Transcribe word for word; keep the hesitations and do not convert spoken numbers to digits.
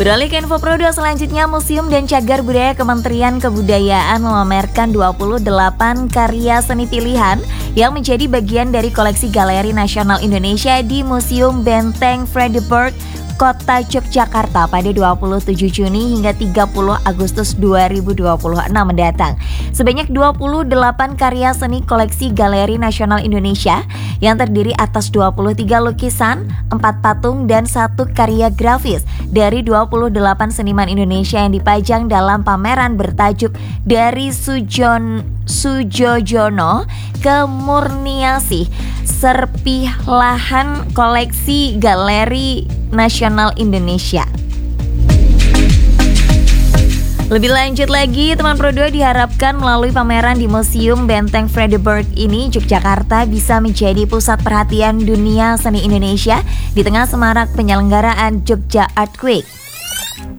Beralih ke info Prodo selanjutnya, Museum dan Cagar Budaya Kementerian Kebudayaan memamerkan dua puluh delapan karya seni pilihan yang menjadi bagian dari koleksi Galeri Nasional Indonesia di Museum Benteng Vredenburg, Kota Yogyakarta pada dua puluh tujuh Juni hingga tiga puluh Agustus dua ribu dua puluh enam mendatang. Sebanyak dua puluh delapan karya seni koleksi Galeri Nasional Indonesia yang terdiri atas dua puluh tiga lukisan, empat patung, dan satu karya grafis dari dua puluh delapan seniman Indonesia yang dipajang dalam pameran bertajuk Dari Sujon Sujojono ke Murniasih, Serpilahan Koleksi Galeri Nasional Indonesia. Lebih lanjut lagi, teman Prodo, diharapkan melalui pameran di Museum Benteng Vredenburg ini, Yogyakarta bisa menjadi pusat perhatian dunia seni Indonesia di tengah semarak penyelenggaraan Jogja Art Week.